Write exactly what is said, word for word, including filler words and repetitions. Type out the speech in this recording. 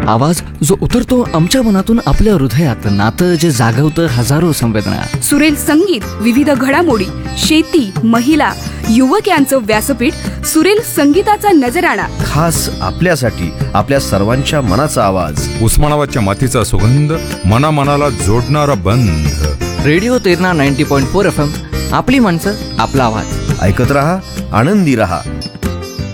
आवाज जो उतरतो आमच्या मनातून आपल्या हृदयात, नातं जे जागवतं हजारो संवेदना. सुरेल संगीत, विविध घडामोडी, शेती, महिला, युवक यांचं व्यासपीठ. सुरेल संगीताचा नजराणा, खास आपल्यासाठी, आपल्या सर्वांच्या मनाचा आवाज. उस्मानाबादच्या मातीचा सुगंध, मनामनाला जोडणारा बंध. Radio Terna ninety point four F M, आपली माणसं, आपला आवाज. ऐकत रहा, आनंदी रहा.